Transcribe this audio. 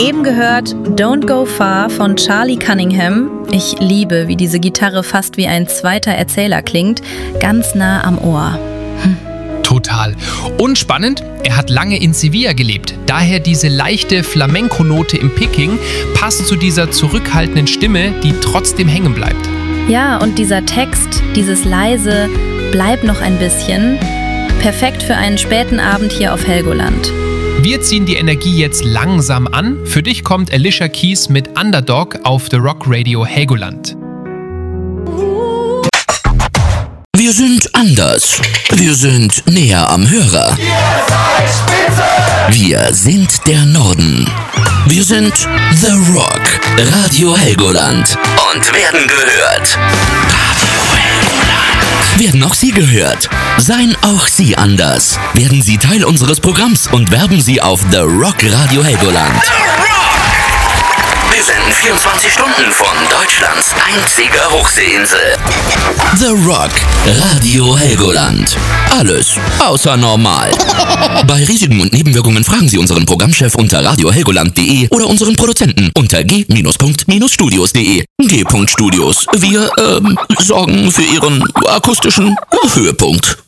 Eben gehört Don't Go Far von Charlie Cunningham. Ich liebe, wie diese Gitarre fast wie ein zweiter Erzähler klingt, ganz nah am Ohr. Total. Und spannend, er hat lange in Sevilla gelebt. Daher diese leichte Flamenco-Note im Picking passt zu dieser zurückhaltenden Stimme, die trotzdem hängen bleibt. Ja, und dieser Text, dieses leise Bleib noch ein bisschen, perfekt für einen späten Abend hier auf Helgoland. Wir ziehen die Energie jetzt langsam an. Für dich kommt Alicia Keys mit Underdog auf The Rock Radio Helgoland. Wir sind anders. Wir sind näher am Hörer. Wir sind der Norden. Wir sind The Rock, Radio Helgoland und werden gehört. Radio Helgoland. Werden auch Sie gehört? Seien auch Sie anders. Werden Sie Teil unseres Programms und werben Sie auf The Rock Radio Helgoland. Wir senden 24 Stunden von Deutschlands einziger Hochseeinsel. The Rock, Radio Helgoland. Alles außer normal. Bei Risiken und Nebenwirkungen fragen Sie unseren Programmchef unter radiohelgoland.de oder unseren Produzenten unter g-studios.de. G-Studios. Wir sorgen für Ihren akustischen Höhepunkt.